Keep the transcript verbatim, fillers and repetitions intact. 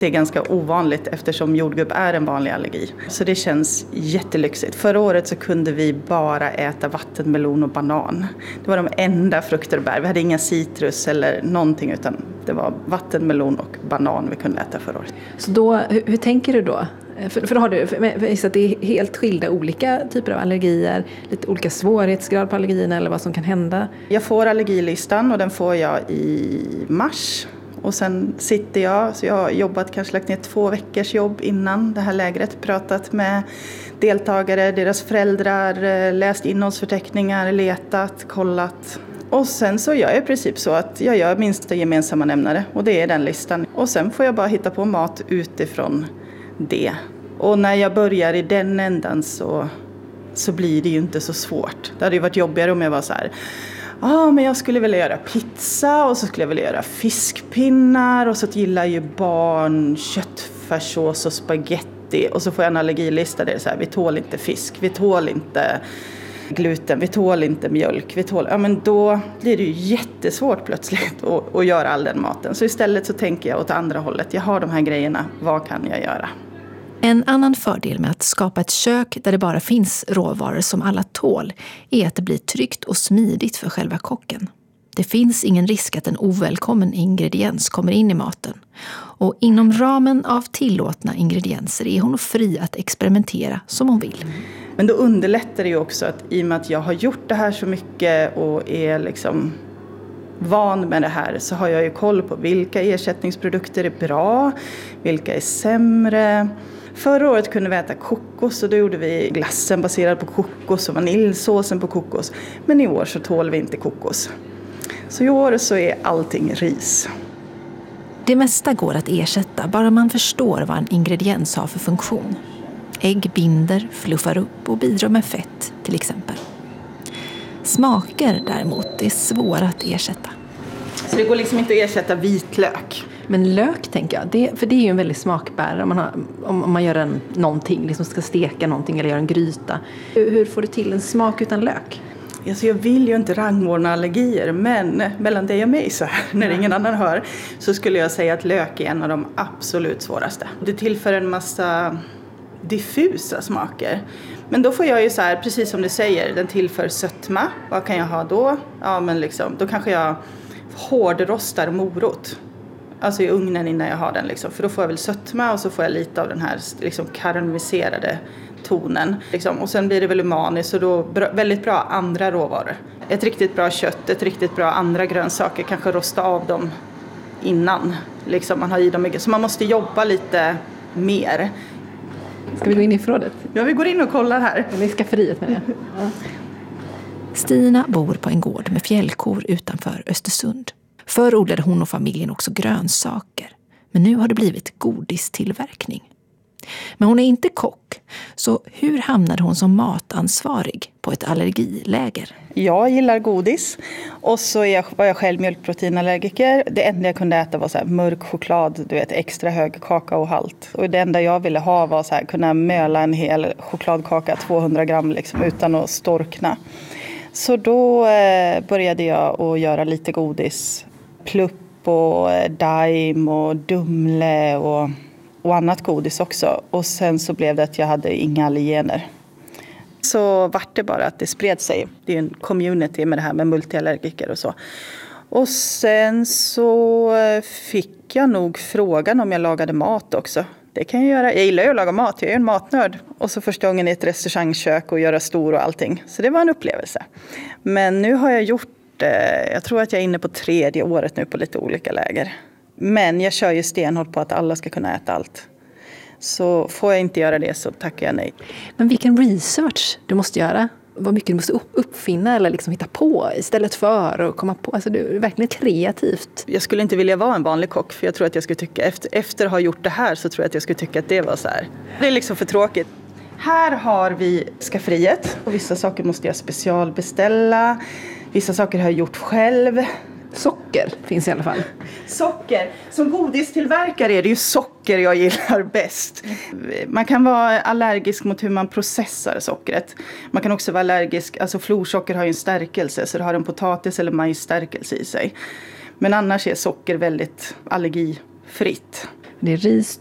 Det är ganska ovanligt eftersom jordgubb är en vanlig allergi. Så det känns jättelyxigt. Förra året så kunde vi bara äta vattenmelon och banan. Det var de enda frukter och bär. Vi hade inga citrus eller någonting, utan det var vattenmelon och banan vi kunde äta förra året. Så då, hur, hur tänker du då? För, för då har du, för, så att det är helt skilda olika typer av allergier, lite olika svårighetsgrad på allergierna eller vad som kan hända. Jag får allergilistan och den får jag i mars. Och sen sitter jag, så jag har jobbat, kanske lagt ner två veckors jobb innan det här lägret. Pratat med deltagare, deras föräldrar, läst innehållsförteckningar, letat, kollat. Och sen så gör jag i princip så att jag gör minsta gemensamma nämnare och det är den listan. Och sen får jag bara hitta på mat utifrån det. Och när jag börjar i den ändan så, så blir det ju inte så svårt. Det hade ju varit jobbigare om jag var så här... Ja, ah, men jag skulle vilja göra pizza och så skulle jag vilja göra fiskpinnar och så gillar ju barn köttfärssås och spaghetti och så får jag en allergilista där det är så här, vi tål inte fisk, vi tål inte gluten, vi tål inte mjölk, vi tål... Ja, men då blir det ju jättesvårt plötsligt att, att göra all den maten. Så istället så tänker jag åt andra hållet, jag har de här grejerna, vad kan jag göra? En annan fördel med att skapa ett kök där det bara finns råvaror som alla tål är att det blir tryggt och smidigt för själva kocken. Det finns ingen risk att en ovälkommen ingrediens kommer in i maten. Och inom ramen av tillåtna ingredienser är hon fri att experimentera som hon vill. Men då underlättar det ju också att i och med att jag har gjort det här så mycket och är liksom van med det här så har jag ju koll på vilka ersättningsprodukter är bra, vilka är sämre. Förra året kunde vi äta kokos och då gjorde vi glassen baserad på kokos och vaniljsåsen på kokos. Men i år så tål vi inte kokos. Så i år så är allting ris. Det mesta går att ersätta bara man förstår vad en ingrediens har för funktion. Ägg binder, fluffar upp och bidrar med fett till exempel. Smaker däremot är svåra att ersätta. Så det går liksom inte att ersätta vitlök. Men lök tänker jag, det, för det är ju en väldigt smakbärare om man, har, om, om man gör en, någonting, liksom ska steka någonting eller göra en gryta. Hur, hur får du till en smak utan lök? Alltså jag vill ju inte rangordna allergier, men mellan dig och mig så här, när ja. ingen annan hör, så skulle jag säga att lök är en av de absolut svåraste. Det tillför en massa diffusa smaker. Men då får jag ju så här, precis som du säger, den tillför sötma. Vad kan jag ha då? Ja, men liksom, då kanske jag hårdrostar morot. Alltså i ugnen innan jag har den liksom. För då får jag väl sötma och så får jag lite av den här liksom karamelliserade tonen. Liksom. Och sen blir det väl umami, så då bra, väldigt bra andra råvaror. Ett riktigt bra kött, ett riktigt bra andra grönsaker. Kanske rosta av dem innan liksom man har i dem mycket. Så man måste jobba lite mer. Ska vi gå in i förrådet? Ja, vi går in och kollar här. Eller i skafferiet med det. Ja. Stina bor på en gård med fjällkor utanför Östersund. Förr odlade hon och familjen också grönsaker. Men nu har det blivit godistillverkning. Men hon är inte kock. Så hur hamnade hon som matansvarig på ett allergiläger? Jag gillar godis. Och så är jag, var jag själv mjölkproteinallergiker. Det enda jag kunde äta var så här mörk choklad. Du vet, extra hög kakaohalt. Och det enda jag ville ha var så här, kunna möla en hel chokladkaka tvåhundra gram liksom, utan att storkna. Så då eh, började jag att göra lite godis. Plupp och eh, daim och dumle och, och annat godis också. Och sen så blev det att jag hade inga allergener. Så vart det bara att det spred sig. Det är en community med det här med multiallergiker och så. Och sen så fick jag nog frågan om jag lagade mat också. Det kan jag göra. Jag gillar ju att laga mat. Jag är en matnörd. Och så första gången i ett restaurangkök och göra stor och allting. Så det var en upplevelse. Men nu har jag gjort, eh, jag tror att jag är inne på tredje året nu på lite olika läger. Men jag kör ju stenhårt på att alla ska kunna äta allt. Så får jag inte göra det så tackar jag nej. Men vilken research du måste göra. Vad mycket du måste uppfinna eller liksom hitta på istället för att komma på. Alltså det är verkligen kreativt. Jag skulle inte vilja vara en vanlig kock, för jag tror att jag skulle tycka, efter, efter att ha gjort det här så tror jag att jag skulle tycka att det var så här. Det är liksom för tråkigt. Här har vi skafferiet och vissa saker måste jag specialbeställa. Vissa saker har jag gjort själv. Socker finns i alla fall. Socker. Som godistillverkare är det ju socker jag gillar bäst. Man kan vara allergisk mot hur man processar sockret. Man kan också vara allergisk, alltså florsocker har ju en stärkelse så det har en potatis eller majsstärkelse i sig. Men annars är socker väldigt allergifritt. Det är ris,